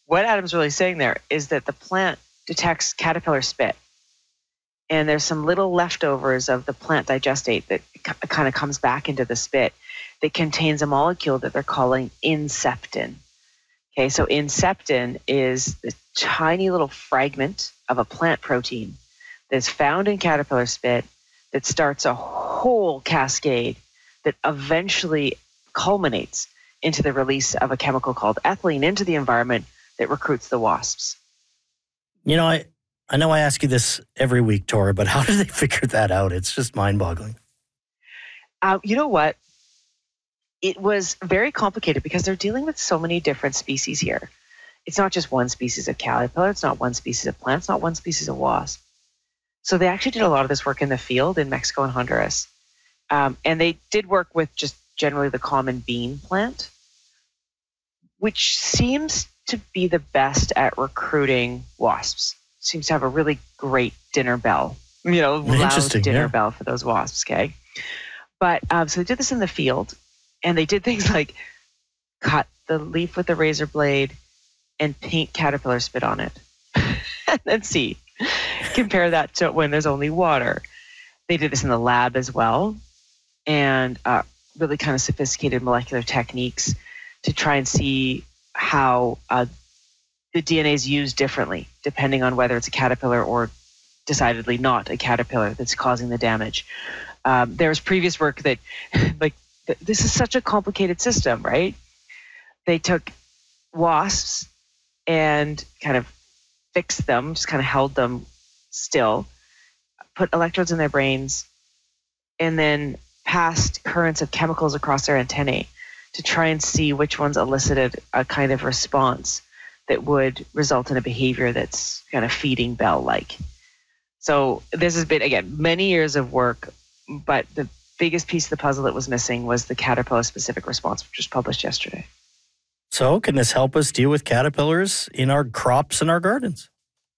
what Adam's really saying there is that the plant detects caterpillar spit. And there's some little leftovers of the plant digestate that kind of comes back into the spit that contains a molecule that they're calling inceptin. Okay, so inceptin is the tiny little fragment of a plant protein that's found in caterpillar spit that starts a whole cascade that eventually culminates into the release of a chemical called ethylene into the environment that recruits the wasps. You know, I know I ask you this every week, Tora, but how did they figure that out? It's just mind-boggling. You know what? It was very complicated because they're dealing with so many different species here. It's not just one species of caterpillar. It's not one species of plant. It's not one species of wasp. So they actually did a lot of this work in the field in Mexico and Honduras. And they did work with just generally the common bean plant, which seems to be the best at recruiting wasps. Seems to have a really great dinner bell, loud dinner bell for those wasps, okay? But so they did this in the field, and they did things like cut the leaf with a razor blade and paint caterpillar spit on it. And then see, compare that to when there's only water. They did this in the lab as well, and really kind of sophisticated molecular techniques to try and see how the DNA is used differently, depending on whether it's a caterpillar or decidedly not a caterpillar that's causing the damage. There was previous work that, this is such a complicated system, right? They took wasps and kind of fixed them, just kind of held them still, put electrodes in their brains, and then passed currents of chemicals across their antennae to try and see which ones elicited a kind of response that would result in a behavior that's kind of feeding bell-like. So this has been, again, many years of work, but the biggest piece of the puzzle that was missing was the caterpillar-specific response, which was published yesterday. So can this help us deal with caterpillars in our crops and our gardens?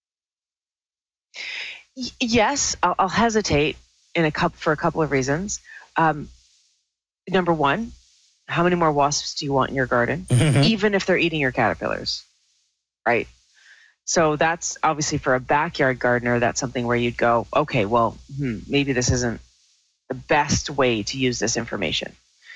Yes, I'll hesitate for a couple of reasons. Number one, how many more wasps do you want in your garden, even if they're eating your caterpillars, right? So that's obviously for a backyard gardener, that's something where you'd go, okay, well, maybe this isn't the best way to use this information.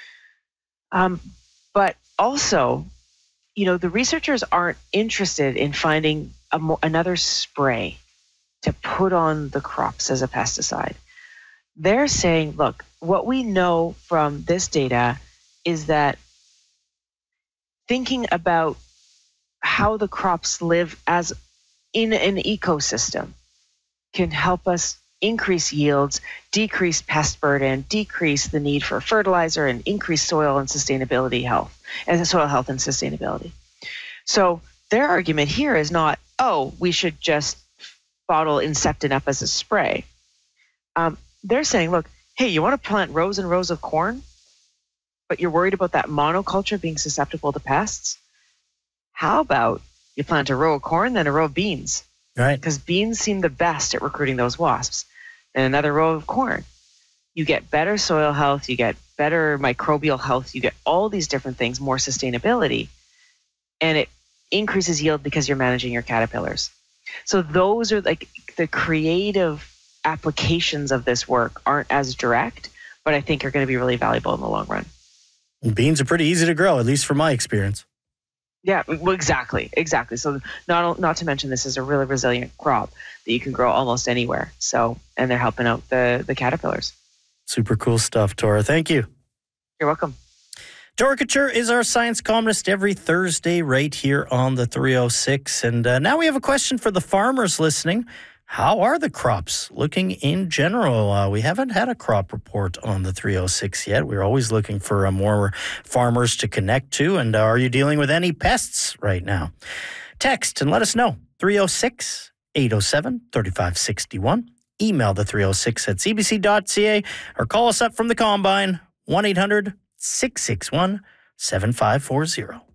But also, the researchers aren't interested in finding another spray to put on the crops as a pesticide. They're saying, look, what we know from this data is that thinking about how the crops live as in an ecosystem can help us increase yields, decrease pest burden, decrease the need for fertilizer, and increase soil and sustainability health, and soil health and sustainability. So their argument here is not, we should just bottle Inceptin up as a spray. They're saying, look, hey, you want to plant rows and rows of corn, but you're worried about that monoculture being susceptible to pests? How about you plant a row of corn, then a row of beans? Right. Because beans seem the best at recruiting those wasps. And another row of corn. You get better soil health, you get better microbial health, you get all these different things, more sustainability, and it increases yield because you're managing your caterpillars. So those are like the creative applications of this work aren't as direct, but I think are going to be really valuable in the long run. And beans are pretty easy to grow, at least from my experience. Yeah, well, exactly. So not to mention this is a really resilient crop that you can grow almost anywhere. So, and they're helping out the caterpillars. Super cool stuff, Tora. Thank you. You're welcome. Tora Couture is our science columnist every Thursday right here on the 306. And now we have a question for the farmers listening. How are the crops looking in general? We haven't had a crop report on the 306 yet. We're always looking for more farmers to connect to. And are you dealing with any pests right now? Text and let us know. 306-807-3561. Email the 306 at cbc.ca or call us up from the Combine, 1-800-661-7540.